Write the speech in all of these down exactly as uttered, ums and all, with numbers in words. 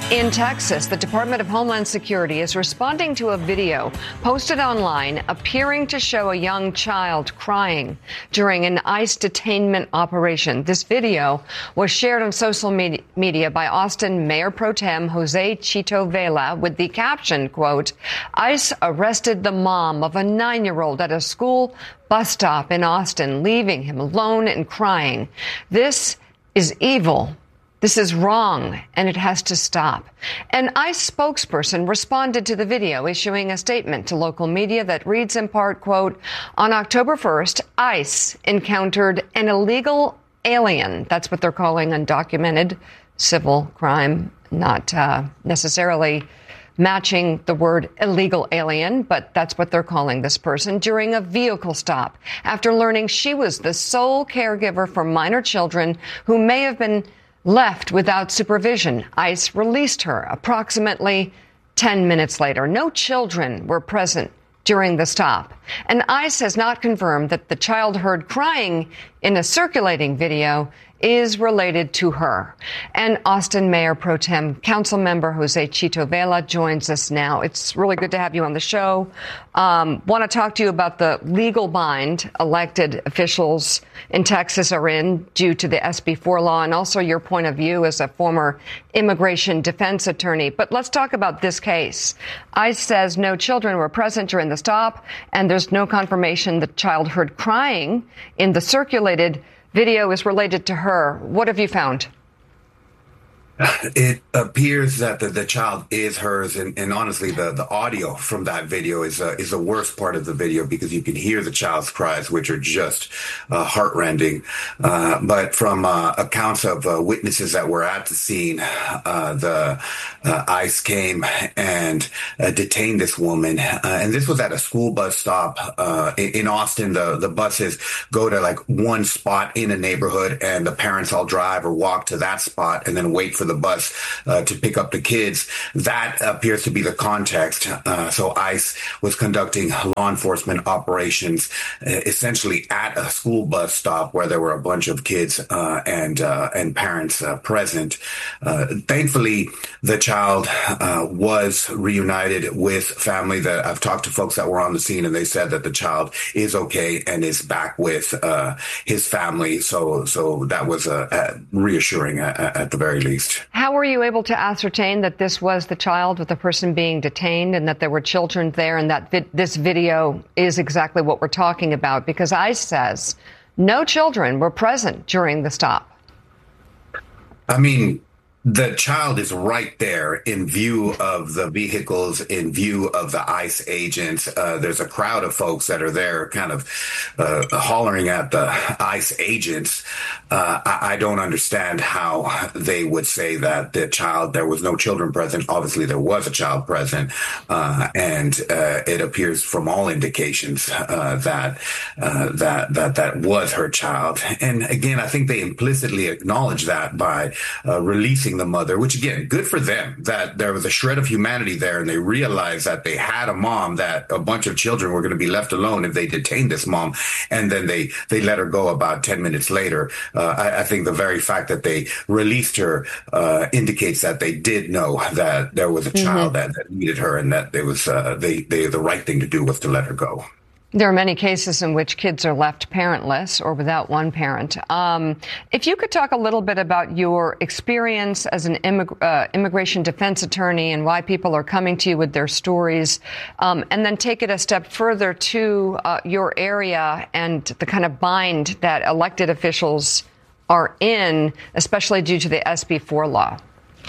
In Texas, the Department of Homeland Security is responding to a video posted online appearing to show a young child crying during an ICE detainment operation. This video was shared on social media by Austin Mayor Pro Tem Jose Chito Vela with the caption, quote, ICE arrested the mom of a nine-year-old at a school bus stop in Austin, leaving him alone and crying. This is evil. This is wrong, and it has to stop. An ICE spokesperson responded to the video, issuing a statement to local media that reads in part, quote, on October first, ICE encountered an illegal alien. That's what they're calling undocumented civil crime, not uh, necessarily matching the word illegal alien, but that's what they're calling this person, during a vehicle stop after learning she was the sole caregiver for minor children who may have been left without supervision. ICE released her approximately ten minutes later. No children were present during the stop. And ICE has not confirmed that the child heard crying in a circulating video is related to her. And Austin Mayor Pro Tem Council Member Jose Chito Vela joins us now. It's really good to have you on the show. Um, want to talk to you about the legal bind elected officials in Texas are in due to the S B four law, and also your point of view as a former immigration defense attorney. But let's talk about this case. ICE says no children were present during the stop, and there's no confirmation the child heard crying in the circulated video is related to her. What have you found? It appears that the, the child is hers, and, and honestly, the, the audio from that video is uh, is the worst part of the video because you can hear the child's cries, which are just uh, heartrending. Uh, but from uh, accounts of uh, witnesses that were at the scene, uh, the uh, ICE came and uh, detained this woman, uh, and this was at a school bus stop uh, in, in Austin. The the buses go to like one spot in a neighborhood, and the parents all drive or walk to that spot and then wait for the bus uh, to pick up the kids. That appears to be the context. Uh, so ICE was conducting law enforcement operations uh, essentially at a school bus stop where there were a bunch of kids uh, and uh, and parents uh, present. Uh, thankfully, the child uh, was reunited with family. That I've talked to folks that were on the scene, and they said that the child is okay and is back with uh, his family. So, so that was uh, uh, reassuring at, at the very least. How were you able to ascertain that this was the child with the person being detained and that there were children there and that vi- this video is exactly what we're talking about? Because ICE says no children were present during the stop. I mean, the child is right there in view of the vehicles, in view of the ICE agents. Uh, there's a crowd of folks that are there kind of uh, hollering at the ICE agents. Uh, I, I don't understand how they would say that the child, there was no children present. Obviously, there was a child present. Uh, and uh, it appears from all indications uh, that, uh, that, that that was her child. And again, I think they implicitly acknowledge that by uh, releasing the mother, which again, good for them that there was a shred of humanity there and they realized that they had a mom, that a bunch of children were going to be left alone if they detained this mom. And then they, they let her go about ten minutes later. Uh, I, I think the very fact that they released her uh, indicates that they did know that there was a mm-hmm. child that, that needed her and that there was uh, they, they, the right thing to do was to let her go. There are many cases in which kids are left parentless or without one parent. Um, if you could talk a little bit about your experience as an immig- uh, immigration defense attorney and why people are coming to you with their stories, um, and then take it a step further to uh, your area and the kind of bind that elected officials are in, especially due to the S B four law.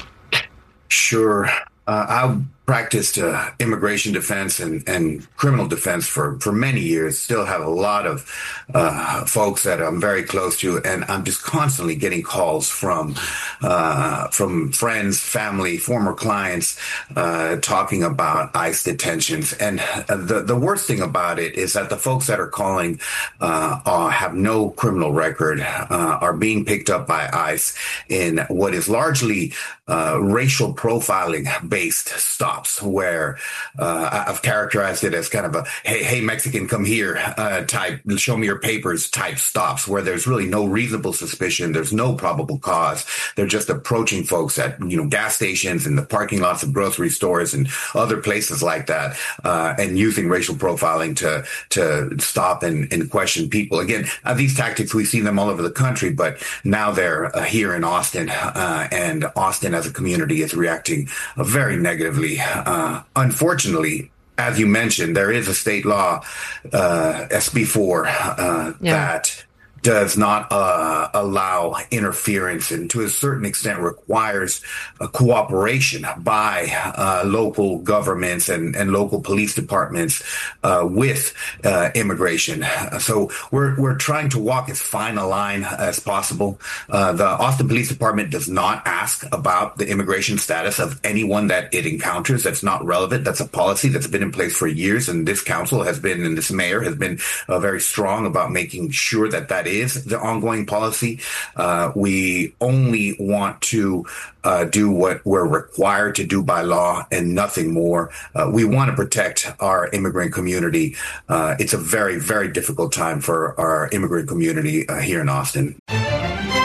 Sure. Uh, I've practiced uh, immigration defense and, and criminal defense for, for many years, still have a lot of uh, folks that I'm very close to, and I'm just constantly getting calls from uh, from friends, family, former clients uh, talking about ICE detentions. And the, the worst thing about it is that the folks that are calling uh, uh, have no criminal record, uh, are being picked up by ICE in what is largely uh, racial profiling based stop. stops where uh, I've characterized it as kind of a, hey, hey, Mexican, come here uh, type, show me your papers type stops where there's really no reasonable suspicion. There's no probable cause. They're just approaching folks at, you know, gas stations and the parking lots of grocery stores and other places like that, uh, and using racial profiling to to stop and, and question people. Again, uh, these tactics, we see them all over the country, but now they're uh, here in Austin, uh, and Austin as a community is reacting uh, very negatively. Uh, unfortunately, as you mentioned, there is a state law, uh, S B four, uh, yeah. that does not uh, allow interference and to a certain extent requires uh, cooperation by uh, local governments and, and local police departments uh, with uh, immigration. So we're we're trying to walk as fine a line as possible. Uh, the Austin Police Department does not ask about the immigration status of anyone that it encounters. That's not relevant. That's a policy that's been in place for years, and this council has been, and this mayor has been uh, very strong about making sure that that is is the ongoing policy. Uh, we only want to uh, do what we're required to do by law and nothing more. Uh, we want to protect our immigrant community. Uh, it's a very, very difficult time for our immigrant community uh, here in Austin.